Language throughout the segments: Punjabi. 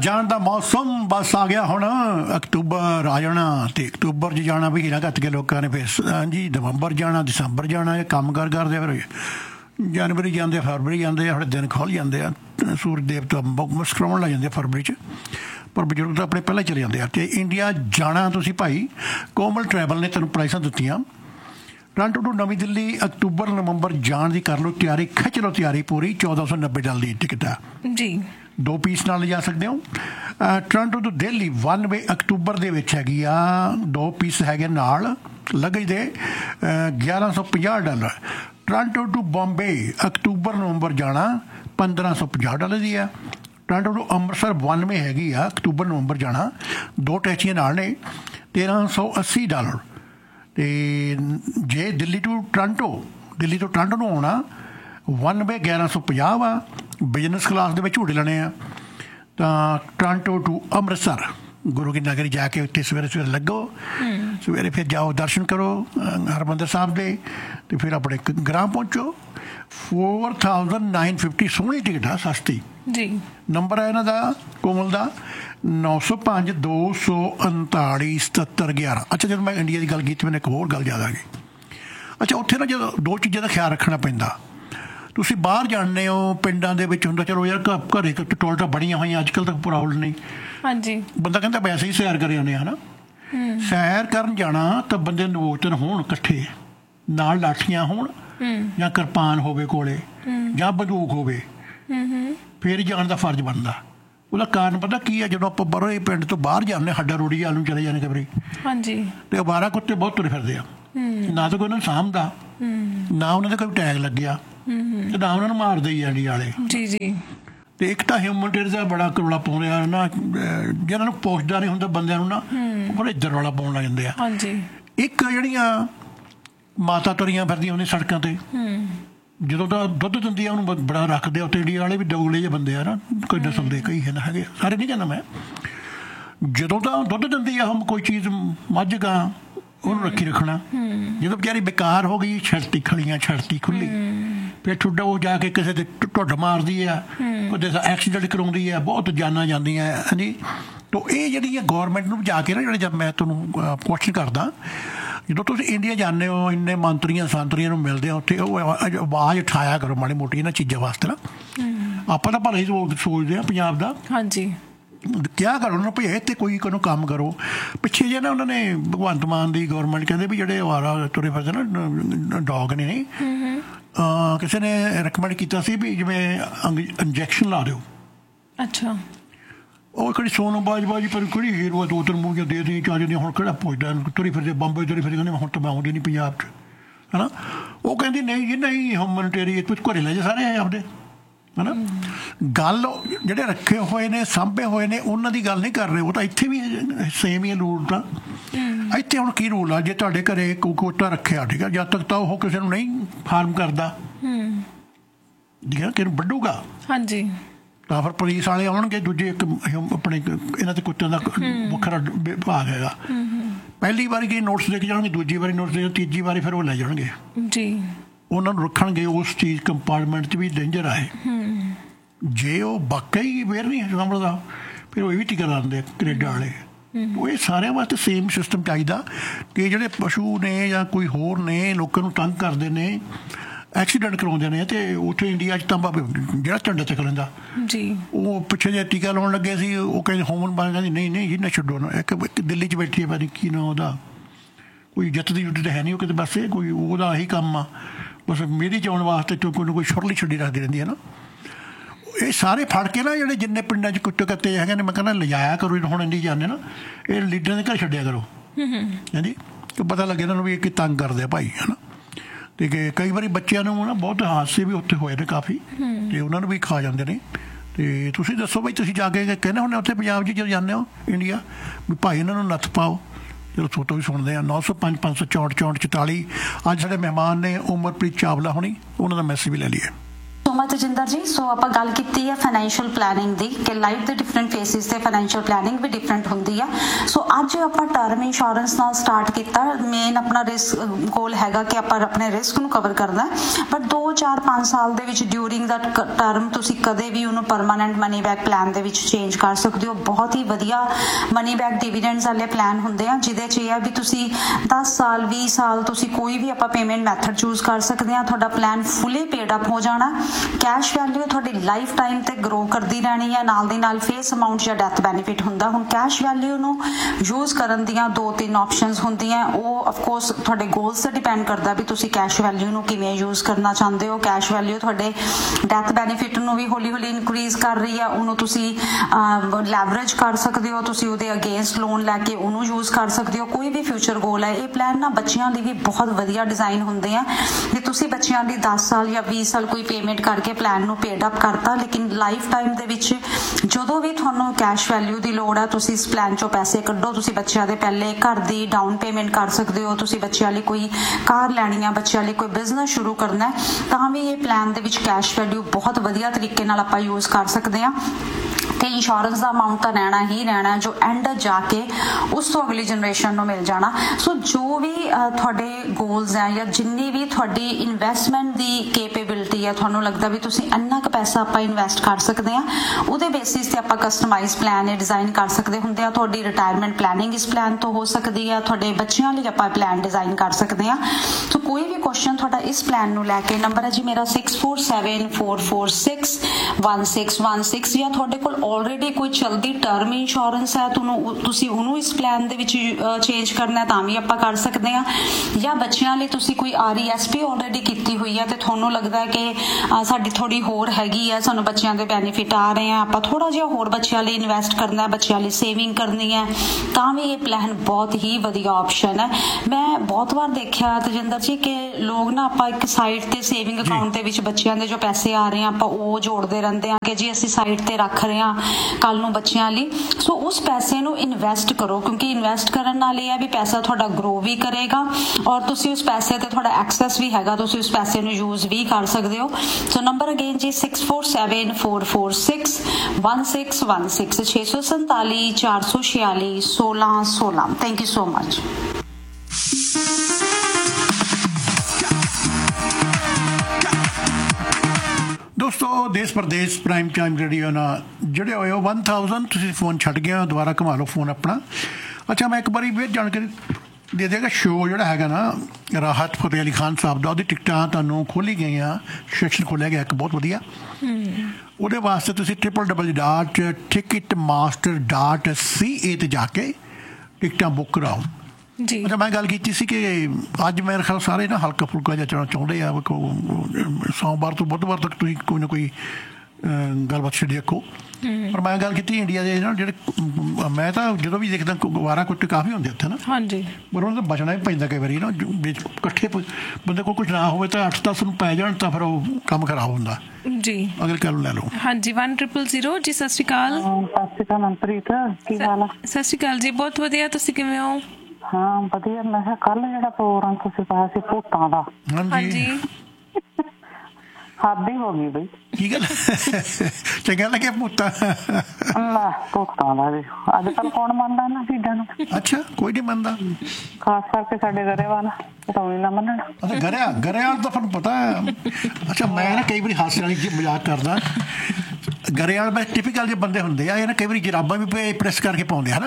ਜਾਣ ਦਾ ਮੌਸਮ ਬਸ ਆ ਗਿਆ ਹੁਣ ਅਕਤੂਬਰ ਆ ਜਾਣਾ ਤੇ ਅਕਤੂਬਰ 'ਚ ਜਾਣਾ ਵੀ ਹੀਰਾ ਘੱਟ ਕੇ ਲੋਕਾਂ ਨੇ ਫਿਰ ਹਾਂਜੀ ਨਵੰਬਰ ਜਾਣਾ ਦਸੰਬਰ ਜਾਣਾ ਇਹ ਕੰਮ ਕਾਰ ਕਰਦੇ ਫਿਰ ਜਨਵਰੀ ਜਾਂਦੇ ਫਰਵਰੀ ਜਾਂਦੇ ਆ, ਸਾਡੇ ਦਿਨ ਖੁੱਲ੍ਹ ਜਾਂਦੇ ਆ, ਸੂਰਜ ਦੇਵਤਾ ਮੁਸਕਰਾਉਣ ਲੱਗ ਜਾਂਦੇ ਆ ਫਰਵਰੀ 'ਚ, ਪਰ ਬਜ਼ੁਰਗ ਤਾਂ ਆਪਣੇ ਪਹਿਲਾਂ ਹੀ ਚਲੇ ਜਾਂਦੇ ਆ। ਅਤੇ ਇੰਡੀਆ ਜਾਣਾ ਤੁਸੀਂ ਭਾਈ ਕੋਮਲ ਟਰੈਵਲ ਨੇ ਤੁਹਾਨੂੰ ਪ੍ਰਾਈਸਾਂ ਦਿੱਤੀਆਂ। ਟੋਰਾਂਟੋ ਟੂ ਨਵੀਂ ਦਿੱਲੀ ਅਕਤੂਬਰ ਨਵੰਬਰ ਜਾਣ ਦੀ ਕਰ ਲਓ ਤਿਆਰੀ, ਖਿੱਚ ਲਓ ਤਿਆਰੀ ਪੂਰੀ। $1490 ਦੀ ਟਿਕਟ ਆ ਜੀ, 2 ਪੀਸ ਨਾਲ ਲਿਜਾ ਸਕਦੇ ਹੋ। ਟੋਰਾਂਟੋ ਤੋਂ ਦਿੱਲੀ 1 ਵੇ ਅਕਤੂਬਰ ਦੇ ਵਿੱਚ ਹੈਗੀ ਆ, 2 ਪੀਸ ਹੈਗੇ ਨਾਲ ਲਗੇਜ ਦੇ $1150। ਟੋਰਾਂਟੋ ਟੂ ਬੰਬੇ ਅਕਤੂਬਰ ਨਵੰਬਰ ਜਾਣਾ $1550 ਦੀ ਆ। ਟੋਰਾਂਟੋ ਟੂ ਅੰਮ੍ਰਿਤਸਰ 1 ਵੇ ਹੈਗੀ ਆ ਅਕਤੂਬਰ ਨਵੰਬਰ ਜਾਣਾ, 2 ਟੈਕਸੀਆਂ ਨਾਲ ਨੇ $1380। ਅਤੇ ਜੇ ਦਿੱਲੀ ਤੋਂ ਟੋਰਾਂਟੋ ਨੂੰ ਆਉਣਾ 1 ਵੇ 1150 ਆ, ਬਿਜ਼ਨਸ ਕਲਾਸ ਦੇ ਵਿੱਚ ਝੂਟੇ ਲੈਣੇ ਆ। ਤਾਂ ਟੋਰਾਂਟੋ ਟੂ ਅੰਮ੍ਰਿਤਸਰ ਗੁਰੂ ਕੀ ਨਗਰੀ ਜਾ ਕੇ ਉੱਥੇ ਸਵੇਰੇ ਲੱਗੋ, ਸਵੇਰੇ ਫਿਰ ਜਾਓ ਦਰਸ਼ਨ ਕਰੋ ਹਰਿਮੰਦਰ ਸਾਹਿਬ ਦੇ, ਅਤੇ ਫਿਰ ਆਪਣੇ ਗ੍ਰਾਮ ਪਹੁੰਚੋ। 4950 ਸੋਹਣੀ ਟਿਕਟ ਆ, ਸਸਤੀ ਜੀ। ਨੰਬਰ ਹੈ ਇਹਨਾਂ ਦਾ ਕੋਮਲ ਦਾ 905 239 7711। ਅੱਛਾ ਜਦੋਂ ਮੈਂ ਇੰਡੀਆ ਦੀ ਗੱਲ ਕੀਤੀ ਮੈਨੂੰ ਇੱਕ ਹੋਰ ਗੱਲ ਯਾਦ ਆ ਗਈ। ਅੱਛਾ ਉੱਥੇ ਨਾ ਜਦੋਂ 2 ਚੀਜ਼ਾਂ ਦਾ ਖਿਆਲ ਰੱਖਣਾ ਪੈਂਦਾ। ਤੁਸੀਂ ਬਾਹਰ ਜਾਣਦੇ ਹੋ ਪਿੰਡਾਂ ਦੇ ਵਿੱਚ ਹੁੰਦਾ ਚਲੋ ਯਾਰ ਘਰੇ ਟੋਇਲਟਾਂ ਬਣੀਆਂ ਹੋਈਆਂ ਅੱਜ ਕੱਲ੍ਹ ਤਾਂ ਪ੍ਰੋਬਲਮ ਨਹੀਂ, ਹਾਂਜੀ ਬੰਦਾ ਕਹਿੰਦਾ ਵੈਸੇ ਹੀ ਸੈਰ ਕਰੇ ਆਉਂਦੇ ਹੈ ਨਾ। ਸੈਰ ਕਰਨ ਜਾਣਾ ਤਾਂ ਬੰਦੇ ਨਵੋਚਨ ਹੋਣ ਇਕੱਠੇ, ਨਾਲ ਲਾਠੀਆਂ ਹੋਣ ਜਾਂ ਕਿਰਪਾਨ ਹੋਵੇ ਕੋਲੇ ਜਾਂ ਬੰਦੂਕ ਹੋਵੇ, ਫਿਰ ਜਾਣ ਦਾ ਫਰਜ਼ ਬਣਦਾ। ਉਹਦਾ ਕਾਰਨ ਪਤਾ ਕੀ ਹੈ? ਜਦੋਂ ਆਪਾਂ ਬਾਹਰੋਂ ਪਿੰਡ ਤੋਂ ਬਾਹਰ ਜਾਂਦੇ ਹੱਡਾ ਰੋੜੀ ਵੱਲ ਨੂੰ ਚਲੇ ਜਾਂਦੇ ਕਈ ਵਾਰੀ, ਹਾਂਜੀ, ਅਤੇ ਅਵਾਰਾ ਕੁੱਤੇ ਬਹੁਤ ਤੁਰੇ ਫਿਰਦੇ ਆ, ਨਾ ਤਾਂ ਕੋਈ ਉਹਨਾਂ ਨੂੰ ਸਾਂਭਦਾ, ਨਾ ਉਹਨਾਂ ਦੇ ਕੋਈ ਟੈਗ ਲੱਗਿਆ, ਤੇ ਨਾ ਉਹਨਾਂ ਨੂੰ ਮਾਰਦੇ ਹੀ ਇੰਡੀਆ ਵਾਲੇ ਜੀ ਜੀ। ਅਤੇ ਇੱਕ ਤਾਂ ਹਿਊਮਨਿਟੀਜ਼ ਦਾ ਬੜਾ ਕਰੌਲਾ ਪਾਉਂਦੇ ਆ ਨਾ, ਜਿਹਨਾਂ ਨੂੰ ਪੁੱਛਦਾ ਨਹੀਂ ਹੁੰਦਾ ਬੰਦਿਆਂ ਨੂੰ ਨਾ, ਉਹ ਬੜਾ ਇੱਧਰ ਰੌਲਾ ਪਾਉਣ ਲੱਗ ਜਾਂਦੇ ਆ। ਹਾਂਜੀ, ਇੱਕ ਜਿਹੜੀਆਂ ਮਾਤਾ ਤੁਰੀਆਂ ਫਿਰਦੀਆਂ ਉਹਨੇ ਸੜਕਾਂ 'ਤੇ, ਜਦੋਂ ਤਾਂ ਦੁੱਧ ਦਿੰਦੀ ਆ ਉਹਨੂੰ ਬੜਾ ਰੱਖਦੇ ਆ ਉੱਥੇ। ਇੰਡੀਆ ਵਾਲੇ ਵੀ ਡੋਗਲੇ ਜਿਹੇ ਬੰਦੇ ਆ ਨਾ, ਕੋਈ ਨਸਲ ਦੇ ਕਈ ਹੈਗੇ, ਸਾਰੇ ਨਹੀਂ ਕਹਿੰਦਾ ਮੈਂ। ਜਦੋਂ ਤਾਂ ਦੁੱਧ ਦਿੰਦੀ ਆ ਕੋਈ ਚੀਜ਼ ਮੱਝ ਗਾਂ ਉਹਨੂੰ ਰੱਖਣਾ, ਜਦੋਂ ਵਿਚਾਰੀ ਬੇਕਾਰ ਹੋ ਗਈ ਛੱਡਤੀ ਖਲੀਆਂ ਛੱਡਤੀ ਖੁੱਲ੍ਹੀ, ਫਿਰ ਠੁੱਡਾ ਉਹ ਜਾ ਕੇ ਕਿਸੇ ਦੇ ਢੁੱਡ ਮਾਰਦੀ ਆ, ਉਹਦੇ ਐਕਸੀਡੈਂਟ ਕਰਾਉਂਦੀ ਆ, ਬਹੁਤ ਜਾਨਾਂ ਜਾਂਦੀਆਂ ਹਾਂਜੀ। ਤਾਂ ਇਹ ਜਿਹੜੀ ਗੌਰਮੈਂਟ ਨੂੰ ਜਾ ਕੇ ਨਾ ਜਿਹੜੇ ਜਦ ਮੈਂ ਤੁਹਾਨੂੰ ਕੁਐਸਚਨ ਕਰਦਾ, ਜਦੋਂ ਤੁਸੀਂ ਇੰਡੀਆ ਜਾਂਦੇ ਹੋ ਇੰਨੇ ਮੰਤਰੀਆਂ ਸੰਤਰੀਆਂ ਨੂੰ ਮਿਲਦੇ ਹੋ ਉੱਥੇ, ਉਹ ਆਵਾਜ਼ ਉਠਾਇਆ ਕਰੋ ਮਾੜੀ ਮੋਟੀ ਇਹਨਾਂ ਚੀਜ਼ਾਂ ਵਾਸਤੇ ਨਾ। ਆਪਾਂ ਤਾਂ ਭਲਾ ਹੀ ਸੋਚਦੇ ਹਾਂ ਪੰਜਾਬ ਦਾ, ਹਾਂਜੀ, ਕਿਹਾ ਕਰੋ ਉਹਨਾਂ ਨੂੰ ਭਈ ਇੱਥੇ ਕੋਈ ਕੰਮ ਕਰੋ। ਪਿੱਛੇ ਜੇ ਨਾ ਉਹਨਾਂ ਨੇ ਭਗਵੰਤ ਮਾਨ ਦੀ ਗੌਰਮੈਂਟ ਕਹਿੰਦੇ ਵੀ ਜਿਹੜੇ ਅਵਾਰਾ ਤੁਰੇ ਫਿਰਦੇ ਨਾ ਡੌਗ ਨੇ, ਕਿਸੇ ਨੇ ਰਿਕਮੈਂਡ ਕੀਤਾ ਸੀ ਵੀ ਜਿਵੇਂ ਇੰਜੈਕਸ਼ਨ ਲਾ ਦਿਓ। ਅੱਛਾ, ਉਹ ਕਿਹੜੀ ਸੋਨਮ ਬਾਜਵਾ ਜੀ ਪਰ ਕਿਹੜੀ ਹੀਰੋ 2-3 ਮੂਵੀਆਂ ਦੇ ਦਿੱਤੀਆਂ ਚੱਜ ਦੀਆਂ, ਹੁਣ ਕਿਹੜਾ ਪੁੱਛਦਾ ਤੁਰੀ ਫਿਰਦੇ ਬੰਬੇ ਤੁਰੀ ਫਿਰਦੇ, ਕਹਿੰਦੇ ਹੁਣ ਤਾਂ ਮੈਂ ਆਉਂਦੀ ਨਹੀਂ ਪੰਜਾਬ 'ਚ ਹੈ ਨਾ। ਉਹ ਕਹਿੰਦੀ ਨਹੀਂ ਜੀ ਨਹੀਂ, ਹਿਊਮਨਿਟੇਰੀਅਨ ਕੁਝ ਘਰੇ ਲੈ ਜਾ ਸਾਰੇ ਆਪਦੇ ਹੈ ਨਾ। ਗੱਲ ਜਿਹੜੇ ਰੱਖੇ ਹੋਏ ਨੇ ਸਾਂਭੇ ਹੋਏ ਨੇ ਉਹਨਾਂ ਦੀ ਗੱਲ ਨਹੀਂ ਕਰ ਰਹੇ, ਉਹ ਤਾਂ ਇੱਥੇ ਵੀ ਸੇਮ ਹੀ ਰੂਲ ਤਾਂ। ਇੱਥੇ ਹੁਣ ਕੀ ਰੂਲ ਆ? ਜੇ ਤੁਹਾਡੇ ਘਰੇ ਕੁੱਤਾ ਰੱਖਿਆ ਠੀਕ ਆ, ਜਦ ਤੱਕ ਤਾਂ ਉਹ ਕਿਸੇ ਨੂੰ ਨਹੀਂ ਹਾਰਮ ਕਰਦਾ, ਕਿਸੇ ਨੂੰ ਵੱਢੂਗਾ, ਹਾਂਜੀ, ਤਾਂ ਫਿਰ ਪੁਲਿਸ ਵਾਲੇ ਆਉਣਗੇ। ਦੂਜੇ ਇੱਕ ਆਪਣੇ ਇਹਨਾਂ ਦੇ ਕੁੱਤਿਆਂ ਦਾ ਵੱਖਰਾ ਵਿਭਾਗ ਹੈਗਾ। ਪਹਿਲੀ ਵਾਰੀ ਕਿ ਨੋਟਿਸ ਦੇ ਕੇ ਜਾਣਗੇ, ਦੂਜੀ ਵਾਰੀ ਨੋਟਿਸ ਦੇ, ਤੀਜੀ ਵਾਰੀ ਫਿਰ ਉਹ ਲੈ ਜਾਣਗੇ ਜੀ, ਉਹਨਾਂ ਨੂੰ ਰੱਖਣਗੇ ਉਸ ਚੀਜ਼ ਕੰਪਾਰਟਮੈਂਟ 'ਚ ਵੀ ਡੇਂਜਰ ਆਏ। ਜੇ ਉਹ ਵਾਕਈ ਵੇਅਰ ਨਹੀਂ ਸੰਭਲਦਾ ਫਿਰ ਉਹ ਇਹ ਵੀ ਟੀਕਾ ਲਾਉਂਦੇ ਕੈਨੇਡਾ ਵਾਲੇ। ਉਹ ਇਹ ਸਾਰਿਆਂ ਵਾਸਤੇ ਸੇਮ ਸਿਸਟਮ ਚਾਹੀਦਾ ਕਿ ਜਿਹੜੇ ਪਸ਼ੂ ਨੇ ਜਾਂ ਕੋਈ ਹੋਰ ਨੇ ਲੋਕਾਂ ਨੂੰ ਤੰਗ ਕਰਦੇ ਨੇ, ਐਕਸੀਡੈਂਟ ਕਰਾਉਂਦੇ ਨੇ, ਅਤੇ ਉੱਥੇ ਇੰਡੀਆ 'ਚ ਤਾਂ ਜਿਹੜਾ ਝੰਡਾ ਚੱਕ ਲੈਂਦਾ ਜੀ। ਉਹ ਪਿੱਛੇ ਜਿਹੇ ਟੀਕਾ ਲਾਉਣ ਲੱਗੇ ਸੀ, ਉਹ ਕਹਿੰਦੇ ਹੋਮਨ ਬਣ ਕਹਿੰਦੀ ਨਹੀਂ ਨਹੀਂ ਜੀ ਨਾ ਛੱਡੋ ਨਾ। ਇੱਕ ਦਿੱਲੀ 'ਚ ਬੈਠੀ ਹੈ ਪਤਾ ਨਹੀਂ ਕੀ ਨਾ ਉਹਦਾ, ਕੋਈ ਜਿੱਤ ਦੀ ਜੁੱਤੀ ਤਾਂ ਹੈ ਨਹੀਂ ਉਹ ਕਿਤੇ, ਬਸ ਕੋਈ ਉਹਦਾ ਇਹੀ ਕੰਮ ਆ, ਬਸ ਮੇਰੀ ਚਾਉਣ ਵਾਸਤੇ ਕੋਈ ਨਾ ਕੋਈ ਛੁਰਲੀ ਛੱਡੀ ਰੱਖਦੀ ਰਹਿੰਦੀ ਹੈ ਨਾ। ਇਹ ਸਾਰੇ ਫੜ ਕੇ ਨਾ ਜਿਹੜੇ ਜਿੰਨੇ ਪਿੰਡਾਂ 'ਚ ਕੁੱਤੇ ਕੱਤੇ ਹੈਗੇ ਨੇ, ਮੈਂ ਕਹਿੰਦਾ ਲਿਜਾਇਆ ਕਰੋ। ਹੁਣ ਇੰਡੀ ਜਾਂਦੇ ਨਾ, ਇਹ ਲੀਡਰਾਂ ਦੇ ਘਰ ਛੱਡਿਆ ਕਰੋ ਹਾਂਜੀ, ਕਿ ਪਤਾ ਲੱਗੇ ਇਹਨਾਂ ਨੂੰ ਵੀ ਇਹ ਕਿ ਤੰਗ ਕਰਦੇ ਆ ਭਾਈ ਹੈ ਨਾ। ਅਤੇ ਕਈ ਵਾਰੀ ਬੱਚਿਆਂ ਨੂੰ ਨਾ ਬਹੁਤ ਹਾਦਸੇ ਵੀ ਉੱਥੇ ਹੋਏ ਨੇ ਕਾਫੀ, ਅਤੇ ਉਹਨਾਂ ਨੂੰ ਵੀ ਖਾ ਜਾਂਦੇ ਨੇ। ਅਤੇ ਤੁਸੀਂ ਦੱਸੋ ਬਈ, ਤੁਸੀਂ ਜਾ ਕੇ ਕਹਿੰਦੇ ਹੁੰਦੇ ਉੱਥੇ ਪੰਜਾਬ 'ਚ ਜਦੋਂ ਜਾਂਦੇ ਹੋ ਇੰਡੀਆ ਵੀ ਭਾਈ ਇਹਨਾਂ ਨੂੰ ਨੱਥ ਪਾਓ। ਚਲੋ ਸੋਤੋਂ ਵੀ ਸੁਣਦੇ ਹਾਂ। 905 564 44। ਅੱਜ ਸਾਡੇ ਮਹਿਮਾਨ ਨੇ ਉਮਰਪ੍ਰੀਤ ਚਾਵਲਾ ਹੋਣੀ, ਉਹਨਾਂ ਦਾ ਮੈਸੇਜ ਵੀ ਲੈ ਲਈਏ। ਸੋ ਮਚ ਤੇਜਿੰਦਰ ਜੀ। ਸੋ ਆਪਾਂ ਗੱਲ ਕੀਤੀ ਹੈ ਫਾਈਨੈਂਸ਼ੀਅਲ ਪਲੈਨਿੰਗ ਦੀ ਕਿ ਲਾਈਫ ਦੇ ਡਿਫਰੈਂਟ ਫੇਸਿਸ ਤੇ ਫਾਈਨੈਂਸ਼ੀਅਲ ਪਲੈਨਿੰਗ ਵੀ ਡਿਫਰੈਂਟ ਹੁੰਦੀ ਆ। ਸੋ ਅੱਜ ਆਪਾਂ ਟਰਮ ਇੰਸ਼ੋਰੈਂਸ ਨਾਲ ਸਟਾਰਟ ਕੀਤਾ। ਮੇਨ ਆਪਣਾ ਰਿਸਕ ਗੋਲ ਹੈਗਾ ਕਿ ਆਪਾਂ ਆਪਣੇ ਰਿਸਕ ਨੂੰ ਕਵਰ ਕਰਨਾ, ਬਟ 2 4 5 ਸਾਲ ਦੇ ਵਿੱਚ ਡਿਊਰਿੰਗ ਦਾ ਟਰਮ ਤੁਸੀਂ ਕਦੇ ਵੀ ਉਹਨੂੰ ਪਰਮਾਨੈਂਟ ਮਨੀ ਬੈਕ ਪਲਾਨ ਦੇ ਵਿੱਚ ਚੇਂਜ ਕਰ ਸਕਦੇ ਹੋ। ਬਹੁਤ ਹੀ ਵਧੀਆ ਮਨੀ ਬੈਕ ਡਿਵੀਡੈਂਡਸ ਵਾਲੇ ਪਲਾਨ ਹੁੰਦੇ ਆ ਜਿਹਦੇ 'ਚ ਇਹ ਆ ਵੀ ਤੁਸੀਂ 10 ਸਾਲ 20 ਸਾਲ ਤੁਸੀਂ ਕੋਈ ਵੀ ਆਪਾਂ ਪੇਮੈਂਟ ਮੈਥਡ ਚੂਜ਼ ਕਰ ਸਕਦੇ ਹਾਂ। ਤੁਹਾਡਾ ਪਲਾਨ ਫੁੱਲੀ ਪੇਡ ਅਪ ਹੋ ਜਾਣਾ। ਕੈਸ਼ ਵੈਲਿਊ ਤੁਹਾਡੀ ਲਾਈਫ ਟਾਈਮ ਤੇ ਗਰੋ ਕਰਦੀ ਰਹਿਣੀ ਹੈ। ਨਾਲ ਦੀ ਨਾਲ ਫੇਸ ਅਮਾਊਂਟ ਜਾਂ ਡੈਥ ਬੈਨੀਫਿਟ ਹੁੰਦਾ। ਹੁਣ ਕੈਸ਼ ਵੈਲਿਊ ਨੂੰ ਯੂਜ਼ ਕਰਨ ਦੀਆਂ 2-3 ਆਪਸ਼ਨਸ ਹੁੰਦੀਆਂ। ਉਹ ਅਫਕੋਰਸ ਤੁਹਾਡੇ ਗੋਲਸ ਤੇ ਡਿਪੈਂਡ ਕਰਦਾ ਵੀ ਤੁਸੀਂ ਕੈਸ਼ ਵੈਲਿਊ ਨੂੰ ਕਿਵੇਂ ਯੂਜ਼ ਕਰਨਾ ਚਾਹੁੰਦੇ ਹੋ। ਕੈਸ਼ ਵੈਲਿਊ ਤੁਹਾਡੇ ਡੈਥ ਬੈਨੀਫਿਟ ਨੂੰ ਵੀ ਹੌਲੀ ਹੌਲੀ ਇਨਕਰੀਜ਼ ਕਰ ਰਹੀ ਆ। ਉਹਨੂੰ ਤੁਸੀਂ ਲੈਵਰੇਜ ਕਰ ਸਕਦੇ ਹੋ, ਤੁਸੀਂ ਉਹਦੇ ਅਗੇਂਸਟ ਲੋਨ ਲੈ ਕੇ ਉਹਨੂੰ ਯੂਜ਼ ਕਰ ਸਕਦੇ ਹੋ। ਕੋਈ ਵੀ ਫਿਊਚਰ ਗੋਲ ਹੈ। ਇਹ ਪਲਾਨ ਨਾ ਬੱਚਿਆਂ ਲਈ ਵੀ ਬਹੁਤ ਵਧੀਆ ਡਿਜ਼ਾਈਨ ਹੁੰਦੇ ਆ ਜੇ ਤੁਸੀਂ ਬੱਚਿਆਂ ਦੀ 10 ਸਾਲ ਜਾਂ 20 ਸਾਲ ਕੋਈ ਪੇਮੈਂਟ ਕਰਕੇ ਪਲਾਨ ਨੂੰ ਪੇਡ ਅਪ ਕਰਤਾ, ਲੇਕਿਨ ਲਾਈਫ ਟਾਈਮ ਦੇ ਵਿੱਚ ਜਦੋਂ ਵੀ ਤੁਹਾਨੂੰ ਕੈਸ਼ ਵੈਲਿਊ ਦੀ ਲੋੜ ਆ ਤੁਸੀਂ ਇਸ ਪਲਾਨ ਚੋਂ ਪੈਸੇ ਕੱਢੋ। ਤੁਸੀਂ ਬੱਚਿਆਂ ਦੇ ਪਹਿਲੇ ਘਰ ਦੀ ਡਾਊਨ ਪੇਮੈਂਟ ਕਰ ਸਕਦੇ ਹੋ। ਤੁਸੀਂ ਬੱਚਿਆਂ ਲਈ ਕੋਈ ਕਾਰ ਲੈਣੀ ਆ, ਬੱਚਿਆਂ ਲਈ ਕੋਈ ਬਿਜ਼ਨਸ ਸ਼ੁਰੂ ਕਰਨਾ ਤਾਂ ਵੀ ਇਹ ਪਲਾਨ ਦੇ ਵਿੱਚ ਕੈਸ਼ ਵੈਲਿਊ ਬਹੁਤ ਵਧੀਆ ਤਰੀਕੇ ਨਾਲ ਆਪਾਂ ਯੂਜ਼ ਕਰ ਸਕਦੇ ਹਾਂ। ਤੇ ਇੰਸ਼ੋਰੈਂਸ ਦਾ ਅਮਾਊਂਟ ਤਾਂ ਰਹਿਣਾ ਹੀ ਰਹਿਣਾ ਜੋ ਐਂਡ ਜਾ ਕੇ ਉਸ ਤੋਂ ਅਗਲੀ ਜਨਰੇਸ਼ਨ ਨੂੰ ਮਿਲ ਜਾਣਾ। ਸੋ ਜੋ ਵੀ ਤੁਹਾਡੇ ਗੋਲਸ ਹੈ ਜਾਂ ਜਿੰਨੀ ਵੀ ਤੁਹਾਡੀ ਇਨਵੈਸਟਮੈਂਟ ਦੀ ਕੈਪੇਬਿਲਿਟੀ ਹੈ, ਤੁਹਾਨੂੰ ਲੱਗਦਾ ਵੀ ਤੁਸੀਂ ਇੰਨਾ ਕੁ ਪੈਸਾ ਆਪਾਂ ਇਨਵੈਸਟ ਕਰ ਸਕਦੇ ਹਾਂ, ਉਹਦੇ ਬੇਸਿਸ ਤੇ ਆਪਾਂ ਕਸਟਮਾਈਜ਼ ਪਲਾਨ ਇਹ ਡਿਜ਼ਾਈਨ ਕਰ ਸਕਦੇ ਹੁੰਦੇ ਆ। ਤੁਹਾਡੀ ਰਿਟਾਇਰਮੈਂਟ ਪਲੈਨਿੰਗ ਇਸ ਪਲਾਨ ਤੋਂ ਹੋ ਸਕਦੀ ਆ। ਤੁਹਾਡੇ ਬੱਚਿਆਂ ਲਈ ਆਪਾਂ ਪਲਾਨ ਡਿਜ਼ਾਈਨ ਕਰ ਸਕਦੇ ਹਾਂ। ਸੋ ਕੋਈ ਵੀ ਕੁਐਸਚਨ ਤੁਹਾਡਾ ਇਸ ਪਲਾਨ ਨੂੰ ਲੈ ਕੇ, ਨੰਬਰ ਹੈ ਜੀ ਮੇਰਾ 6474461616 ਜਾਂ ਤੁਹਾਡੇ ਕੋਲ ਆਲਰੇਡੀ ਕੋਈ ਚਲਦੀ ਟਰਮ ਇੰਸ਼ੋਰੈਂਸ ਹੈ, ਤੁਸੀਂ ਉਹਨੂੰ ਇਸ ਪਲਾਨ ਦੇ ਵਿੱਚ ਚੇਂਜ ਕਰਨਾ ਤਾਂ ਵੀ ਆਪਾਂ ਕਰ ਸਕਦੇ ਹਾਂ। ਜਾਂ ਬੱਚਿਆਂ ਲਈ ਤੁਸੀਂ ਕੋਈ RESP ਆਲਰੇਡੀ ਕੀਤੀ ਹੋਈ ਹੈ ਤੇ ਤੁਹਾਨੂੰ ਲੱਗਦਾ ਕਿ ਸਾਡੀ ਥੋੜੀ ਹੋਰ ਹੈਗੀ ਆ, ਸਾਨੂੰ ਬੱਚਿਆਂ ਦੇ ਬੈਨੀਫਿਟ ਆ ਰਹੇ ਆ, ਆਪਾਂ ਥੋੜਾ ਜਿਹਾ ਹੋਰ ਬੱਚਿਆਂ ਲਈ ਇਨਵੈਸਟ ਕਰਨਾ, ਬੱਚਿਆਂ ਲਈ ਸੇਵਿੰਗ ਕਰਨੀ ਹੈ, ਤਾਂ ਵੀ ਇਹ ਪਲਾਨ ਬਹੁਤ ਹੀ ਵਧੀਆ ਆਪਸ਼ਨ ਹੈ। ਮੈਂ ਬਹੁਤ ਵਾਰ ਦੇਖਿਆ ਤੇਜਿੰਦਰ ਜੀ ਕਿ ਲੋਕ ਨਾ ਆਪਾਂ ਇੱਕ ਸਾਈਡ ਤੇ ਸੇਵਿੰਗ ਅਕਾਊਂਟ ਦੇ ਵਿੱਚ ਬੱਚਿਆਂ ਦੇ ਜੋ ਪੈਸੇ ਆ ਰਹੇ ਆ ਆਪਾਂ ਉਹ ਜੋੜਦੇ ਰਹਿੰਦੇ ਆ ਕਿ ਜੀ ਅਸੀਂ ਸਾਈਡ ਤੇ ਰੱਖ ਰਹੇ ਹਾਂ ਕੱਲ ਨੂੰ ਬੱਚਿਆਂ ਲਈ। ਸੋ ਉਸ ਪੈਸੇ ਨੂੰ ਇਨਵੈਸਟ ਕਰੋ, ਕਿਉਂਕਿ ਇਨਵੈਸਟ ਕਰਨ ਨਾਲ ਇਹ ਹੈ ਵੀ ਪੈਸਾ ਤੁਹਾਡਾ ਗਰੋ ਵੀ ਕਰੇਗਾ ਔਰ ਤੁਸੀਂ ਉਸ ਪੈਸੇ ਤੇ ਤੁਹਾਡਾ ਐਕਸੈਸ ਵੀ ਹੈਗਾ, ਤੁਸੀਂ ਉਸ ਪੈਸੇ ਨੂੰ ਯੂਜ਼ ਵੀ ਕਰ ਸਕਦੇ ਹੋ। ਸੋ ਨੰਬਰ ਅਗੇਨ ਜੀ 6474461616 647 446 1616। Thank you so much. ਦੋਸਤੋ ਦੇਸ਼ ਪ੍ਰਦੇਸ਼ ਪ੍ਰਾਈਮ ਟਾਈਮ ਰੇਡੀਓ ਨਾਲ ਜਿਹੜੇ ਹੋਏ 1000 ਤੁਸੀਂ ਫੋਨ ਛੱਡ ਗਏ ਹੋ, ਦੁਬਾਰਾ ਘੁਮਾ ਲਓ ਫੋਨ ਆਪਣਾ। ਅੱਛਾ ਮੈਂ ਇੱਕ ਵਾਰੀ ਫਿਰ ਜਾਣਕਾਰੀ ਦੇ ਦੇਗਾ। ਸ਼ੋਅ ਜਿਹੜਾ ਹੈਗਾ ਨਾ ਰਾਹਤ ਫਤਿਹ ਅਲੀ ਖਾਨ ਸਾਹਿਬ ਦਾ, ਉਹਦੀ ਟਿਕਟਾਂ ਤੁਹਾਨੂੰ ਖੋਲ੍ਹੀ ਗਈਆਂ, ਸੈਕਸ਼ਨ ਖੋਲ੍ਹਿਆ ਗਿਆ ਇੱਕ ਬਹੁਤ ਵਧੀਆ। ਉਹਦੇ ਵਾਸਤੇ ਤੁਸੀਂ www.ticketmaster.ca ਤੇ ਜਾ ਕੇ ਟਿਕਟਾਂ ਬੁੱਕ ਕਰਾਓ ਜੀ। ਅੱਛਾ ਮੈਂ ਗੱਲ ਕੀਤੀ ਸੀ ਕਿ ਅੱਜ ਮੇਰੇ ਖਿਆਲ ਸਾਰੇ ਨਾ ਹਲਕਾ ਫੁਲਕਾ ਜਿਹਾ ਚਲਾਉਣਾ ਚਾਹੁੰਦੇ ਆ। ਸੋਮਵਾਰ ਤੋਂ ਬੁੱਧਵਾਰ ਤੱਕ ਤੁਸੀਂ ਕੋਈ ਨਾ ਕੋਈ ਗੱਲਬਾਤ ਛੱਡੀ ਰੱਖੋ। ਪਰ ਮੈਂ ਗੱਲ ਕੀਤੀ ਇੰਡੀਆ ਦੇ ਨਾ ਜਿਹੜੇ, ਮੈਂ ਤਾਂ ਜਦੋਂ ਵੀ ਦੇਖਦਾ ਵਾਰਾ ਕੁੱਟ ਕਾਫੀ ਹੁੰਦੇ ਉੱਥੇ ਨਾ, ਹਾਂਜੀ, ਪਰ ਉਹਨਾਂ ਤੋਂ ਬਚਣਾ ਵੀ ਪੈਂਦਾ ਕਈ ਵਾਰੀ ਨਾ, ਇਕੱਠੇ ਬੰਦੇ ਕੋਲ ਕੁਛ ਨਾ ਹੋਵੇ ਤਾਂ 8-10 ਨੂੰ ਪੈ ਜਾਣ ਤਾਂ ਫਿਰ ਉਹ ਕੰਮ ਖਰਾਬ ਹੁੰਦਾ ਜੀ। ਅਗਰ ਕੱਲ ਲੈ ਲਓ। ਹਾਂਜੀ 1000 ਜੀ। ਸਤਿ ਸ਼੍ਰੀ ਅਕਾਲ। ਸਤਿ ਸ਼੍ਰੀ ਅਕਾਲ ਮਨਪ੍ਰੀਤ, ਕੀ ਹਾਲ ਆ? ਸਤਿ ਸ਼੍ਰੀ ਅਕਾਲ ਜੀ, ਬਹੁਤ ਵਧੀਆ, ਤੁਸੀਂ ਕਿਵੇਂ ਹੋ? ਹਾਂ ਵਧੀਆ। ਮੈਂ ਕਿਹਾ ਕੱਲ ਜਿਹੜਾ ਪ੍ਰੋਗਰਾਮ ਤੁਸੀਂ ਪਾਇਆ ਸੀ ਭੂਤਾਂ ਦਾ, ਹਾਂਜੀ ਹੱਦ ਹੀ ਹੋ ਗਈ ਬਈ। ਕੀ ਗੱਲ ਚੰਗਾ ਲੱਗਿਆ ਭੂਤਾਂ ਦਾ ਵੀ ਅੱਜ ਕੱਲ ਕੌਣ ਮੰਨਦਾ ਇਹਨਾਂ ਚੀਜ਼ਾਂ ਨੂੰ? ਅੱਛਾ ਕੋਈ ਨਹੀਂ ਮੰਨਦਾ, ਖਾਸ ਕਰਕੇ ਸਾਡੇ ਗਰੇਵਾਲ ਪਤਾਉਣੀ ਨਾ ਮੰਨਣ। ਅੱਛਾ ਗਰੇਵਾਲ ਤਾਂ ਤੁਹਾਨੂੰ ਪਤਾ। ਅੱਛਾ ਮੈਂ ਨਾ ਕਈ ਵਾਰੀ ਹਾਸੇ ਵਾਲੀ ਮਜ਼ਾਕ ਕਰਦਾ। ਗਰੇਵਾਲ ਮੈਂ ਟਿਪੀਕਲ ਜਿਹੇ ਬੰਦੇ ਹੁੰਦੇ ਆ, ਇਹ ਨਾ ਕਈ ਵਾਰੀ ਜਰਾਬਾਂ ਵੀ ਪ੍ਰੈਸ ਕਰਕੇ ਪਾਉਂਦੇ ਹਨਾ।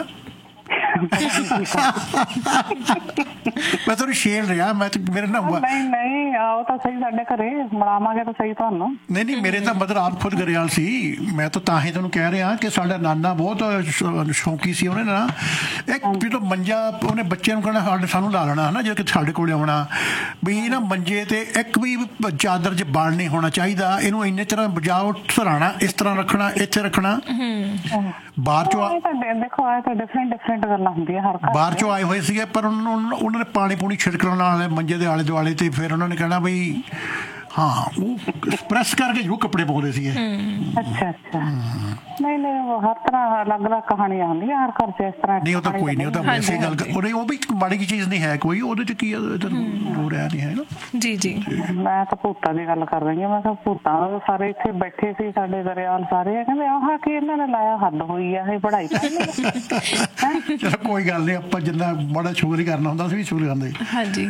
ਮੈਂ ਤੁਹਾਨੂੰ ਛੇੜ ਰਿਹਾ, ਮੈਂ ਮੇਰੇ ਨਾਲ ਨਹੀਂ ਆਓ ਤਾਂ ਸਹੀ ਸਾਡੇ ਘਰੇ ਮਿਲਾਵਾਂਗੇ ਤਾਂ ਸਹੀ ਤੁਹਾਨੂੰ। ਨਹੀਂ ਮੇਰੇ ਤਾਂ ਮਦਰ ਆਪ ਖੁਦ ਗਰੇਵਾਲ ਸੀ। ਮੈਂ ਤਾਂ ਹੀ ਤੁਹਾਨੂੰ ਕਹਿ ਰਿਹਾ ਕਿ ਸਾਡਾ ਨਾਨਾ ਬਹੁਤ ਸ਼ੌਂਕੀ ਸੀ। ਉਹਨੇ ਨਾ ਇੱਕ ਜਦੋਂ ਮੰਜਾ ਉਹਨੇ ਬੱਚਿਆਂ ਨੂੰ ਕਹਿਣਾ ਸਾਨੂੰ ਲਾ ਲੈਣਾ ਹਨਾ, ਜਦੋਂ ਸਾਡੇ ਕੋਲ ਆਉਣਾ ਵੀ ਨਾ ਮੰਜੇ ਤੇ ਇੱਕ ਵੀ ਚਾਦਰ 'ਚ ਬਲ ਨਹੀਂ ਹੋਣਾ ਚਾਹੀਦਾ, ਇਹਨੂੰ ਇੰਨੇ ਤਰ੍ਹਾਂ ਬਜਾਓ, ਸਰਾਣਾ ਇਸ ਤਰ੍ਹਾਂ ਰੱਖਣਾ, ਇੱਥੇ ਰੱਖਣਾ। ਬਾਹਰ ਚੋਂ ਦੇਖੋ ਆਏ ਤਾਂ ਡਿਫਰੈਂਟ ਗੱਲਾਂ ਹੁੰਦੀਆਂ ਹਰ ਘਰ। ਬਾਹਰ ਚੋਂ ਆਏ ਹੋਏ ਸੀਗੇ ਪਰ ਉਹਨਾਂ ਨੇ ਪਾਣੀ ਪੂਣੀ ਛਿੜਕਣ ਨਾਲ ਮੰਜੇ ਦੇ ਆਲੇ ਦੁਆਲੇ ਤੇ ਫਿਰ ਉਹਨਾਂ ਨੇ ਕਹਿਣਾ ਬਈ ਹਾਂ ਉਹ ਐਕਸਪ੍ਰੈਸ ਕਰਕੇ ਜ਼ਰੂਰ ਕੱਪੜੇ ਪਾਉਂਦੇ ਸੀ ਇਹ। ਅੱਛਾ ਅੱਛਾ। ਨਹੀਂ ਨਹੀਂ, ਉਹ ਹਰ ਤਰ੍ਹਾਂ ਅਲੱਗ-ਅਲੱਗ ਕਹਾਣੀਆਂ ਹੁੰਦੀਆਂ ਹਰ ਘਰ 'ਚ ਇਸ ਤਰ੍ਹਾਂ। ਨਹੀਂ ਉਹ ਤਾਂ ਕੋਈ ਨਹੀਂ, ਉਹ ਤਾਂ ਵੈਸੇ ਗੱਲ ਉਹਨੇ ਉਹ ਵੀ ਮਾੜੀ ਜਿਹੀ ਚੀਜ਼ ਨਹੀਂ ਹੈ ਕੋਈ, ਉਹਦੇ 'ਚ ਕੀ ਹੋ ਰਿਹਾ ਨਹੀਂ ਹੈ ਨਾ। ਜੀ ਜੀ। ਮੈਂ ਤਾਂ ਭੂਤਾਂ ਦੀ ਗੱਲ ਕਰ ਰਹੀ ਹਾਂ। ਮੈਂ ਕਿਹਾ ਭੂਤਾਂ ਦਾ ਸਾਰੇ ਇੱਥੇ ਬੈਠੇ ਸੀ ਸਾਡੇ ਦਰਿਆਲ ਸਾਰੇ, ਕਹਿੰਦੇ ਆਹ ਕੀ ਇਹਨਾਂ ਨੇ ਲਾਇਆ, ਹੱਦ ਹੋਈ ਆ ਇਹ ਪੜ੍ਹਾਈ। ਚਲੋ ਕੋਈ ਗੱਲ ਨਹੀਂ, ਆਪਾਂ ਜਿੰਨਾ ਬੜਾ ਸ਼ੁਕਰ ਹੀ ਕਰਨਾ ਹੁੰਦਾ ਸੀ ਵੀ ਸ਼ੁਕਰ ਕਰਦੇ। ਹਾਂਜੀ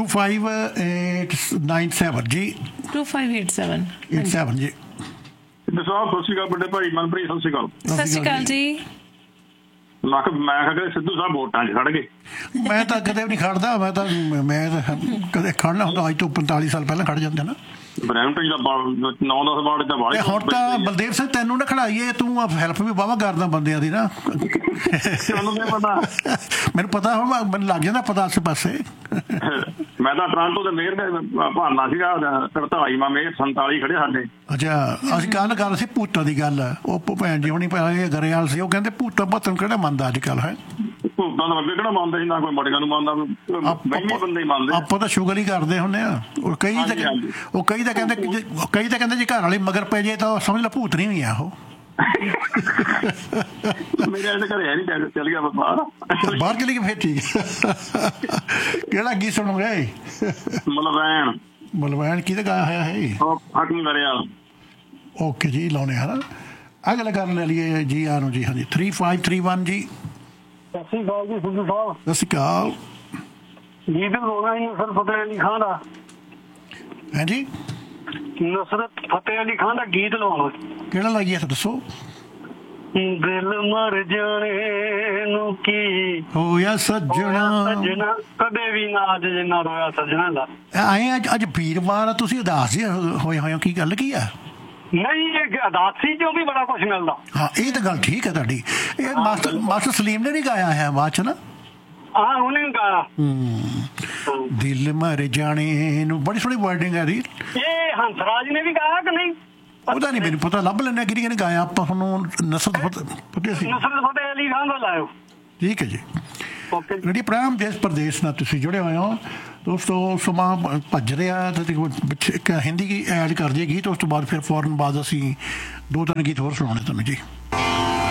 2587 ਜੀ 2587 ਜੀ। ਸਿੱਧੂ ਸਾਹਿਬ ਸਤਿ ਸ਼੍ਰੀ ਅਕਾਲ। ਵੱਡੇ ਭਾਈ ਮਨਪ੍ਰੀਤ ਸਤਿ ਸ਼੍ਰੀ ਅਕਾਲ। ਸਤਿ ਸ਼੍ਰੀ ਅਕਾਲ ਜੀ। ਮੈਂ ਕਿਹਾ ਸਿੱਧੂ ਸਾਹਿਬ ਵੋਟਾਂ 'ਚ ਖੜ ਗਏ। ਮੈਂ ਤਾਂ ਕਦੇ ਵੀ ਨਹੀਂ ਖੜਦਾ, ਮੈਂ ਤਾਂ ਕਦੇ ਖੜਨਾ ਹੁੰਦਾ ਅੱਜ ਤੋਂ 45 ਸਾਲ ਪਹਿਲਾਂ ਖੜ ਜਾਂਦੇ ਨਾ। ਬਰੈਂਪਟਨ ਦਾ 9-10 ਵਾਰਡ ਤਾਂ ਵਾਲੇ। ਹੁਣ ਤਾਂ ਬਲਦੇਵ ਸਿੰਘ ਤੈਨੂੰ ਨਾ ਖੜਾਈਏ, ਤੂੰ ਹੈਲਪ ਵੀ ਵਾਹਵਾ ਕਰਦਾ ਬੰਦਿਆਂ ਦੀ ਨਾ। ਤੁਹਾਨੂੰ ਕੀ ਪਤਾ? ਮੈਨੂੰ ਪਤਾ, ਹੁਣ ਮੈਨੂੰ ਲੱਗ ਜਾਂਦਾ ਪਤਾ ਆਸੇ ਪਾਸੇ। ਮੈਂ ਤਾਂ ਟਰਾਂਟੋ ਦੇ ਮੇਅਰ ਦੇ ਭਾਰਨਾ ਸੀਗਾ 47ਵਾਂ ਮੇਅਰ 47 ਖੜੇ ਸਾਡੇ। ਅੱਛਾ ਅਸੀਂ ਕੱਲ ਗੱਲ ਸੀ ਭੂਤਾਂ ਦੀ ਗੱਲ, ਉਹ ਭੈਣ ਜੀ ਹੁਣੀ ਗਰੇਵਾਲ ਸੀ, ਉਹ ਕਹਿੰਦੇ ਭੂਤਾਂ ਭੱਤਣ ਕਿਹੜਾ ਮੰਨਦਾ ਅੱਜ ਕੱਲ ਹੈ। ਭੂਤਾਂ ਦਾ ਅੱਗੇ ਕਿਹੜਾ ਮੰਨਦੇ ਸੀ, ਨਾ ਕੋਈ ਮੜੀਆਂ ਨੂੰ ਮੰਨਦਾ, ਮਹਿੰਗੇ ਬੰਦੇ ਹੀ ਮੰਨਦੇ। ਆਪਾਂ ਤਾਂ ਸ਼ੁਗਰ ਹੀ ਕਰਦੇ ਹੁੰਦੇ ਆ। ਕਈ ਤਾਂ ਕਹਿੰਦੇ ਜੇ ਘਰ ਵਾਲੇ ਮਗਰ ਪੈ ਜੇ ਤਾਂ ਸਮਝ ਲਾ ਭੂਤ ਨਹੀਂ ਹੋਈ ਆ ਉਹ। ਮੇਰੇ ਘਰੇ ਨਹੀਂ ਚੱਲ ਗਿਆ ਬਾਹਰ ਚਲੀ ਗਈ ਫਿਰ ਠੀਕ। ਕਿਹੜਾ ਗੀਤ ਸੁਣੋਗੇ? ਮਲਵੈਣ ਕਿਹਦਾ ਗਾਇਆ ਹੋਇਆ ਹੈ? ਹਾਕਮ ਗਰੇਵਾਲ। ਓਕੇ ਜੀ ਲਾਉਣੇ ਹਨ। ਅਗਲਾ ਗੱਲ ਲੈ ਲਈਏ ਜੀ ਆ ਨੂੰ ਜੀ। ਹਾਂਜੀ 3531 ਜੀ। ਸਤਿ ਸ਼੍ਰੀ ਅਕਾਲ ਜੀ ਸਿੱਧੂ ਸਾਹਿਬ। ਸਤਿ ਸ਼੍ਰੀ ਅਕਾਲ। ਗੀਤ ਗਾਉਣਾ ਜੀ ਨਸਰਤ ਫਤਿਹ ਅਲੀ ਖਾਨ ਦਾ। ਹਾਂਜੀ ਨਸਰਤ ਫਤਿਹ ਅਲੀ ਖਾਨ ਦਾ ਗੀਤ ਲਾਉਣਾ। ਕਿਹੜਾ ਲਾਈਏ ਦੱਸੋ? ਦਿਲ ਮਰ ਜਾਣੇ ਨੂੰ ਕੀ ਹੋਇਆ ਸੱਜਣਾ, ਕਦੇ ਵੀ ਨਾ ਅੱਜ ਜਿੰਨਾ ਰੋਇਆ ਸੱਜਣਾ ਦਾ। ਆਏ ਅੱਜ ਵੀਰਵਾਰ ਤੁਸੀਂ ਉਦਾਸ ਜੀ ਹੋਏ ਕੀ ਗੱਲ ਕੀ ਆ? ਨਹੀਂ ਇਹ ਅਦਾਸੀ ਚੋਂ ਵੀ ਬੜਾ ਕੁਛ ਮਿਲਦਾ। ਹਾਂ ਇਹ ਤਾਂ ਗੱਲ ਠੀਕ ਹੈ ਤੁਹਾਡੀ। ਇਹ ਮਾਸਟਰ ਸਲੀਮ ਨੇ ਨਹੀਂ ਗਾਇਆ ਹੈ ਬਾਅਦ ਚ ਨਾ? ਹਾਂ ਉਹਨੇ ਗਾਇਆ ਦਿਲ ਮਰ ਜਾਣੇ ਨੂੰ, ਬੜੀ ਸੋਹਣੀ ਵਰਡਿੰਗ ਹੈ ਇਹਦੀ। ਇਹ ਹੰਸਰਾਜ ਨੇ ਵੀ ਗਾਇਆ ਕਿ ਨਹੀਂ? ਉਹਦਾ ਨਹੀਂ ਮੈਨੂੰ ਪਤਾ, ਲੱਭ ਲੈਣਾ ਕਿਹਨੇ ਗਾਇਆ। ਆਪਾਂ ਤੁਹਾਨੂੰ ਨਸਰਤ ਫਤਿਹ ਅਲੀ ਖਾਨ ਦਾ ਲਾਇਓ। ਠੀਕ ਹੈ ਜੀ। ਜਿਹੜੀ ਪ੍ਰੇਮ ਦੇਸ਼ ਪ੍ਰਦੇਸ਼ ਨਾਲ ਤੁਸੀਂ ਜੁੜੇ ਹੋਏ ਹੋ ਦੋਸਤੋ। ਸਮਾਂ ਭੱਜ ਰਿਹਾ ਤੇ ਇੱਕ ਹਿੰਦੀ ਐਡ ਕਰ ਜਾਏ ਗੀਤ, ਉਸ ਤੋਂ ਬਾਅਦ ਫਿਰ ਫੌਰਨ ਬਾਅਦ ਅਸੀਂ 2-3 ਗੀਤ ਹੋਰ ਸੁਣਾਉਣੇ ਤੁਹਾਨੂੰ ਜੀ।